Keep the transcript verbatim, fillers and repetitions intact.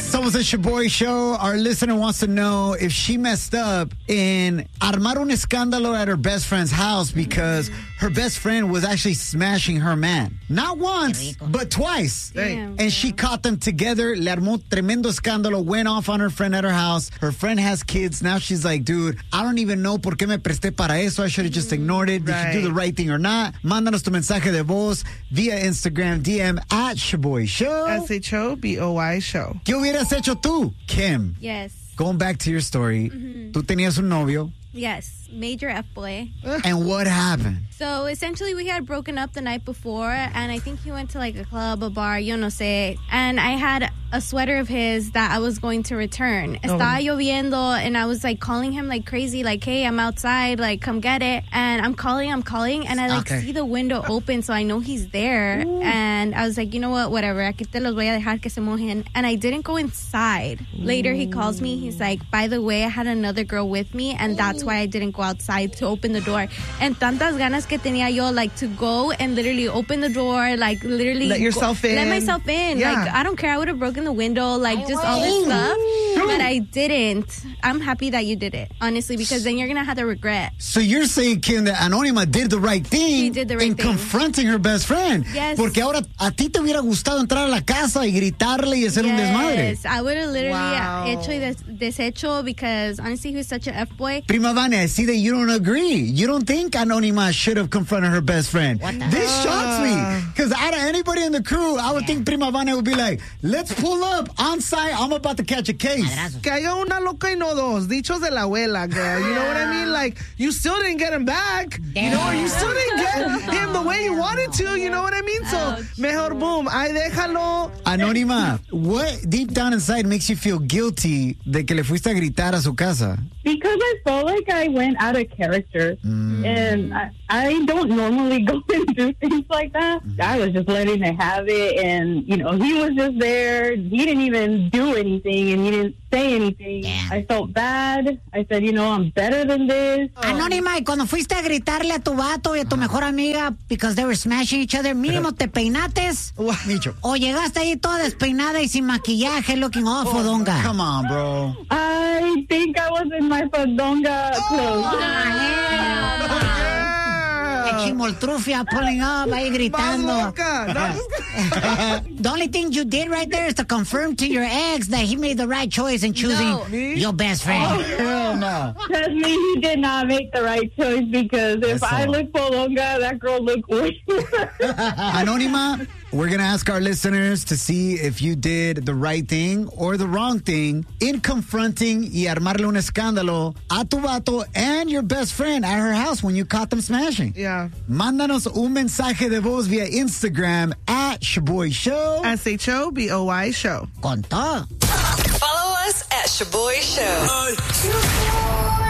Somos el Shaboy Show. Our listener wants to know if she messed up in armar un escándalo at her best friend's house because her best friend was actually smashing her man. Not once, but twice. Damn. And she caught them together. Le armó tremendo escándalo. Went off on her friend at her house. Her friend has kids. Now she's like, dude, I don't even know por qué me presté para eso. I should have just ignored it. Did Right. you do the right thing or not? Mándanos tu mensaje de voz via Instagram D M at Shaboy Show. S H O B O Y Show. ¿Qué hubieras hecho tú, Kim? Yes. Going back to your story, Mm-hmm. tú tenías un novio, Yes. Major F-boy. and what happened? So essentially we had broken up the night before, and I think he went to like a club, a bar, yo no sé. And I had a sweater of his that I was going to return. Estaba lloviendo, and I was like calling him like crazy, like, hey, I'm outside, like, come get it. And I'm calling, I'm calling, and I like Okay. see the window open, so I know he's there. Ooh. And I was like, you know what, whatever, aquí te los voy a dejar que se mojen. And I didn't go inside. Later he calls me, he's like, by the way, I had another girl with me, and that's why I didn't go outside to open the door. And tantas ganas que tenía yo, like, to go and literally open the door, like, literally Let yourself go, in. let myself in. Yeah. Like, I don't care, I would have broken the window, like, just all this stuff. But I didn't. I'm happy that you did it, honestly, because then you're gonna have the regret. So you're saying, Kim, that Anónima did the right thing She did the right in thing. confronting her best friend. Yes. Porque ahora a ti te hubiera gustado entrar a la casa y gritarle y hacer un desmadre. Yes, I would have literally Wow. hecho y des- deshecho because honestly, he was such an F-boy. Prima Vane, I see that you don't agree. You don't think Anónima should have confronted her best friend. This shocks me. Because out of anybody in the crew, I would think Prima Vane would be like, let's pull up on site. I'm about to catch a case. Que haya una loca y no dos. Dichos de la abuela, girl. You know what I mean? Like, you still didn't get him back. You know, or you still didn't get him the way you wanted to. You know what I mean? So, mejor boom. Ay, déjalo. Anónima, what deep down inside makes you feel guilty de que le fuiste a gritar a su casa? Because I felt like I went out of character. And I, I don't normally go and do things like that. I was just letting it have it. And, you know, he was just there. He didn't even do anything, and he didn't say anything. I felt bad. I said, you know, I'm better than this. Anónima, y cuando fuiste a gritarle a tu vato y a tu mejor amiga because they were smashing each other, mínimo te peinates Micho. o llegaste ahí toda despeinada y sin maquillaje, looking awful, donga. Come on, bro. I think I was in my fandonga clothes. Chimoltrufia pulling up, ahí Más gritando. loca. No, just- The only thing you did right there is to confirm to your ex that he made the right choice in choosing No. your best friend. Hell no. Trust me, he did not make the right choice, because if That's I all. look polonga, that girl looked way worse. Anónima, we're going to ask our listeners to see if you did the right thing or the wrong thing in confronting y armarle un escándalo a tu vato and your best friend at her house when you caught them smashing. Yeah. Mándanos un mensaje de voz via Instagram at Shaboy Show. S H O B O Y Show. Con todo. Follow us at Shaboy Show.